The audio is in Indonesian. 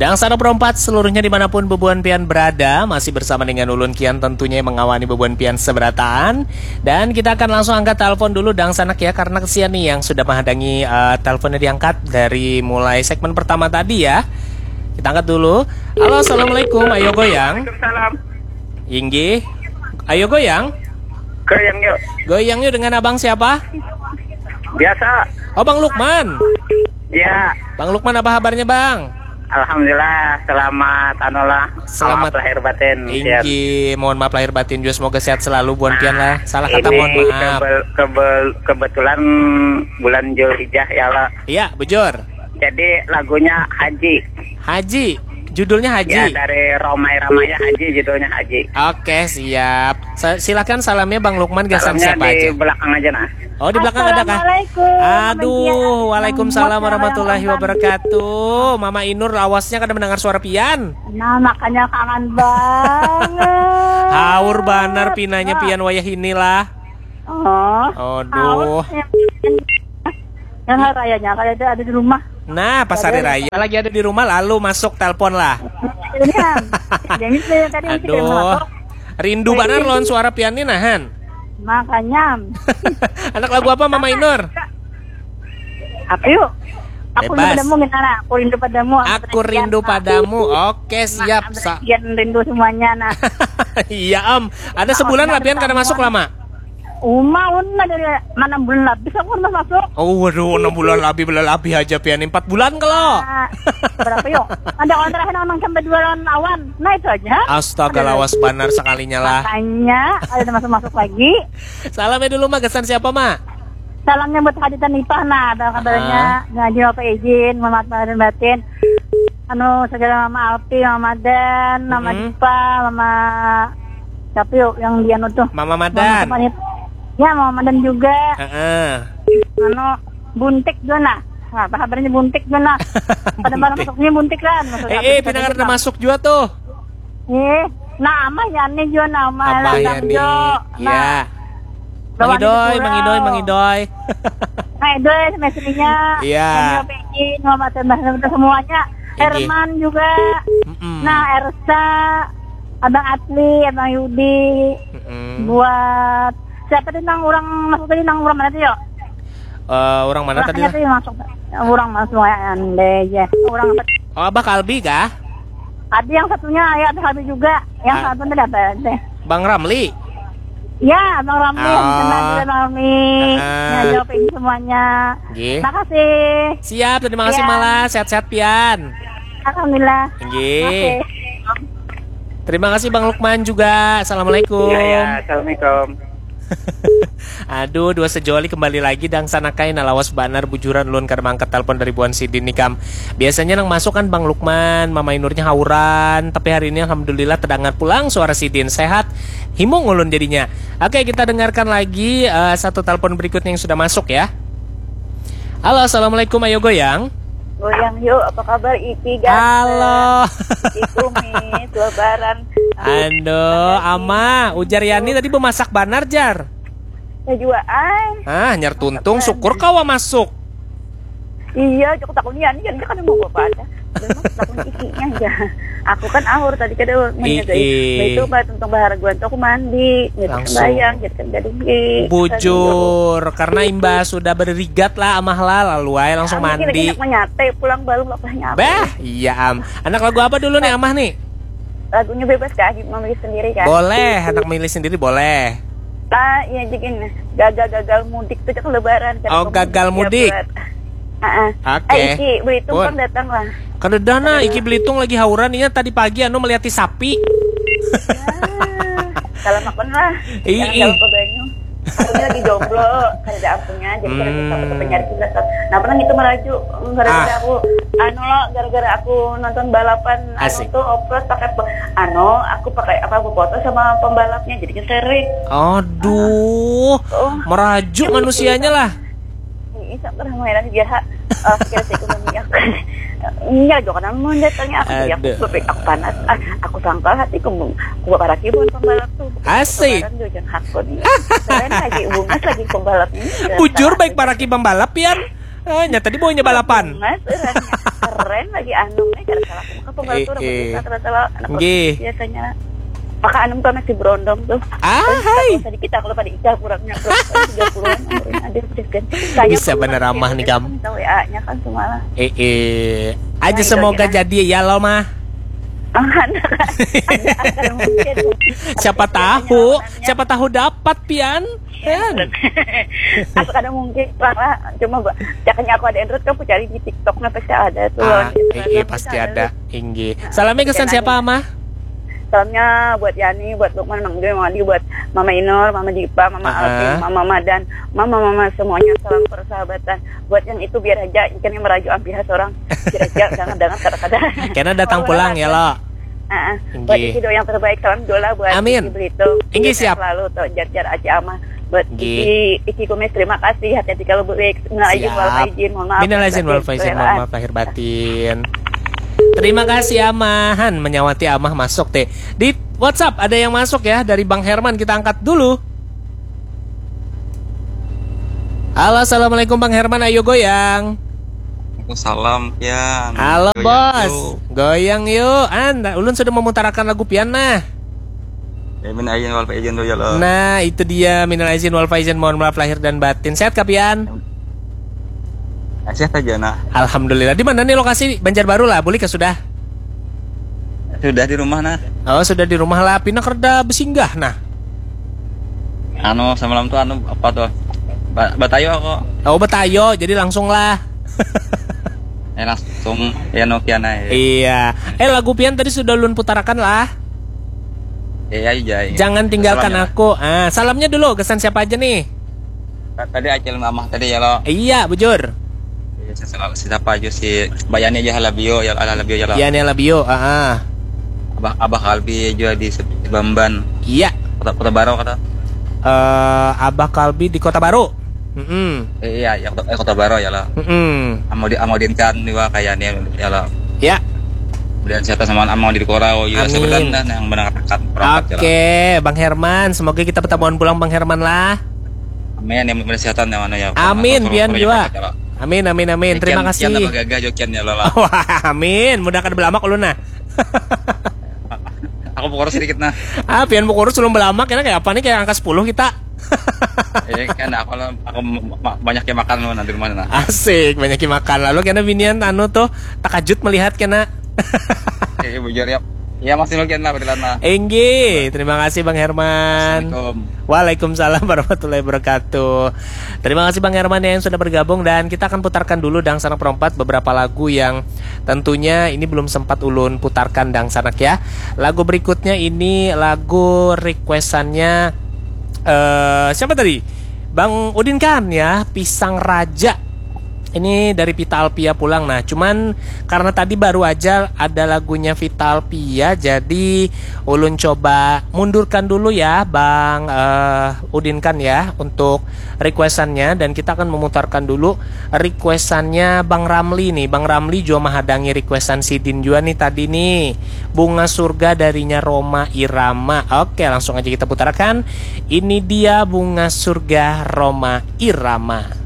Dan sana berempat seluruhnya dimanapun bebuan pian berada, masih bersama dengan Ulun Kian tentunya yang mengawani bebuan pian seberataan. Dan kita akan langsung angkat telepon dulu Dang Sanak ya, karena kesian nih yang sudah menghadangi teleponnya diangkat dari mulai segmen pertama tadi ya. Kita angkat dulu. Halo, assalamualaikum, ayo goyang. Waalaikumsalam. Inggih, ayo goyang. Goyang yuk. Goyang yuk dengan abang siapa? Biasa. Oh, Bang Lukman. Ya. Bang Lukman, apa kabarnya Bang? Alhamdulillah, selamat anolah. Selamat lahir batin. Inggih, mohon maaf lahir batin juga, semoga sehat selalu buan pian lah. Salah kata mohon maaf. Kebetulan bulan Zulhijjah ya Allah. Iya, bujur. Jadi lagunya Haji. Haji, judulnya Haji. Ya, dari Romai Ramaya Haji, judulnya Haji. Oke, siap. Silakan salamnya Bang Lukman, gasan Salamnya siapa di aja? belakang aja nah. Oh, di belakang ada kah? Assalamualaikum. Aduh, waalaikumsalam warahmatullahi wabarakatuh. Mama Inur awasnya kada mendengar suara pian. Nah, makanya kangen banget. Haur banar pinanya pian wayah inilah. Oh. Aduh. Yang hari rayanya kalau ada di rumah. Nah, pas hari raya lagi ada di rumah lalu masuk telepon lah. Aduh. Rindu banar lon suara pian ini nahan. Makanya. Anak lagu apa Mama Inur? Apa yuk? Aku Bebas. rindu padamu, Gintara. Aku rindu padamu. Aku rindu padamu. Oke, siap. Sekian rindu semuanya nah. Iya Om. Ada sebulan lah pian kada masuk lama. Una dari mana bulan lebih aku udah masuk. Oh waduh, 6 bulan lebih aja pian 4 bulan kalau. Berapa yuk? Ada kontrak nang sampai 2 bulan awan. Nah itu aja. Astaga, lawas banar sekalinya lah. Makanya ada masuk lagi. Salamnya dulu mah, kesan siapa mah? Salamnya buat haditan Nipah nah, ada kabarnya ngaji apa izin, Muhammad Badan Batin. Segala Mama Alpi, Mama Dan, Mama Dipa, Mama siapa yuk yang dia tuh? Mama Madan. Ya, Mama Madan juga. Buntik Jona. Nah, apa kabarnya Buntik Jona? Pada malam masuknya Buntik kan. Pinang ada masuk juga tuh. Nah, Amah ya nih Jona, Amah Yani. Ya. Mang Idoy. Nah, Idoy sama istrinya. Iya. Mama Tembah semuanya. Herman juga. Nah, Ersa, Abang Atli, Abang Yudi. Buat siapa tentang orang masuk tadi nang orang mana tuh yuk? Orang mana tadi? Masuk orang masuk ande ya. Orang apa? Oh, Abah Kalbi kah? Ada yang satunya ya Abah Kalbi juga. Yang satunya ada apa? Bang Ramli. Ya, Bang Ramli, Bang Ramli. Jawabin semuanya. Makasih. Siap, terima kasih malah. Sehat-sehat pian. Alhamdulillah. Nggih. Terima kasih Bang Lukman juga. Assalamualaikum. Ya, assalamualaikum. Aduh, dua sejoli kembali lagi Dang Sanakai nalawas banar bujuran lun karena mangkat telepon dari Buan Sidin nikam. Biasanya nang masuk kan Bang Lukman, Mama Inurnya hauran, tapi hari ini alhamdulillah terdengar pulang suara Sidin sehat. Himung ulun jadinya. Oke, kita dengarkan lagi satu telepon berikutnya yang sudah masuk ya. Halo, assalamualaikum, ayo goyang. Goyang yuk, apa kabar Iki? Halo. Iku mi, lebaran. Aduh, Ama, ujar Yani tadi bemasak banar jar. Ya juaan. Nyar tuntung syukur kau masuk. Iya, cukup takut Yani kan mau apa aja. Takut Ikinya aja. Aku kan ahur tadi kada menjagai. Itu mbak tuntung baharaguan tuh aku mandi, langsung bayang jadi kan jadi bujur karena Imba sudah berigat lah amah lah lalu ay langsung mandi. Enak menyate pulang baru lapah nyate. Bah, iya Anak lagu apa dulu nih amah nih? Lagunya bebas kah, memilih sendiri kan? Boleh, anak milih sendiri boleh. Iya jikin gagal mudik tuh cak lebaran. Oh, gagal mudik. Oke. Iki Belitung kan datang lah. Kadedana Iki Belitung lagi hauran ini tadi pagi melihat sapi. Kalau makan lah. Jangan ke banyu. Aku lagi jomblo, kan ada ampunya, jadi kan bisa penyari juga. Nah pernah itu melaju gara-gara aku, gara-gara aku nonton balapan, tuh oplos pakai, aku pakai foto sama pembalapnya, jadi kan sering. Aduh, merajuk manusianya lah. Ini sampai mainan jahat, kira saya kemudian. Iya, jangan mau datangnya aku bebek aku panas. Aku sangkal hatiku para kibon pembalap tuh. Asik. Keren lagi bungas lagi pembalapnya. Bujur baik para ki pembalap pian. Nyata di bawahnya balapan. Keren lagi cara salah aku. Maka penggal tuh rata-rata anak Nggih. biasanya. Maka anu tuh masih berondong tuh. Hai. Sedikit aku lupa diikat kurangnya 30-an ada kan. Bisa bener ramah nih kamu. Minta WA-nya kan semalam. Aja Nah, semoga kira-kira. jadi ya lo mah. Siapa tahu dapat pian. Pian. Aku kadang mungkin lah cuma jakanya aku ada Android kamu cari di TikTok pasti ada tuh. Pasti ada. Inggi. Salamnya kesan siapa Mah? Salamnya buat Yani, buat Lukman, Mang Gue, Madi, buat Mama Inor, Mama Dipa, Mama Alvin, Mama Madan, Mama semuanya, salam persahabatan. Buat yang itu biar aja ikan yang merajuk ampihas orang. Biar aja jangan kata-kata. Karena datang pulang ya lo. Buat Iki doa yang terbaik, salam dola buat Amin. Iki Belitung. Inggi siap. Lalu tuh jar Aceh Amah. Buat Iki Kumis, terima kasih. Hati-hati kalau balik. Minal aizin wal faizin, mohon maaf. Minal aizin wal faizin, mohon maaf lahir batin. Terima kasih Amahan menyawati Amah masuk teh. Di WhatsApp ada yang masuk ya dari Bang Herman, kita angkat dulu. Halo, assalamualaikum Bang Herman, ayo goyang. Salam pian. Halo Goyang bos, yuk. goyang yuk. Anda ulun sudah memutarakan lagu pian nah. Min ayin wal faizin do ya lo. Nah itu dia minal aizin wal faizin, mohon maaf lahir dan batin. Sehat kah pian? Sehat aja nah. Alhamdulillah. Di mana nih lokasi? Banjarbaru lah, boleh kah sudah? Sudah di rumah nah. Oh sudah di rumah lah, pindah kerja besinggah nah. Anu semalam tuh anu apa tuh? Batayo aku. Oh betayo, jadi langsung lah. Langsung ya Nokia Iya. Lagu pian tadi sudah ulun putarakan lah. Iya. Jangan tinggalkan Salamnya. aku. Salamnya dulu, kesan siapa aja nih? Tadi Acil Mamah tadi ya lo. Iya, bujur. Siapa aja si Bayani aja halabio ya lo. Iya nih Labio. Abah Kalbi juga di Bamban. Iya. Kota Baru kata. Abah Kalbi di Kota Baru. Iya, ya Kota Baru ya lo. Amodin kan juga kayaknya ya lo. Ya. Kemudian saya sama Amang di Korao juga Amin. sebenarnya yang berangkat perangkat Oke, Bang Herman, semoga kita pertemuan pulang Bang Herman lah. Amin yang kesehatan yang mana ya. Amin, pian juga. Amin. Terima kasih. Kian apa gagah jokian ya lo. Wah, amin. Mudah kada belamak ulun nah. Aku pokoknya sedikit nah. Pian mau kurus belum belamak, kira kayak apa nih, kayak angka 10 kita. Kan aku banyak yang makan lo nanti rumah nah. Asik, banyak yang makan. Lalu kena binian anu tuh takajut melihat kena. Bujur ya. Ya masih lo kian lah berdilan nah. Enggi, terima kasih Bang Herman. Assalamualaikum. Waalaikumsalam warahmatullahi wabarakatuh. Terima kasih Bang Herman yang sudah bergabung, dan kita akan putarkan dulu Dangsanak Perempat beberapa lagu yang tentunya ini belum sempat ulun putarkan Dangsanak ya. Lagu berikutnya ini lagu requestannya siapa tadi? Bang Udin kan ya, Pisang Raja. Ini dari Vita Alpia pulang. Nah cuman karena tadi baru aja ada lagunya Vita Alpia, jadi ulun coba mundurkan dulu ya Bang Udin kan ya untuk requestannya, dan kita akan memutarkan dulu requestannya Bang Ramli nih. Bang Ramli juga menghadangi requestan Sidin juga nih tadi nih, Bunga Surga darinya Roma Irama. Oke, langsung aja kita putarkan. Ini dia Bunga Surga Roma Irama.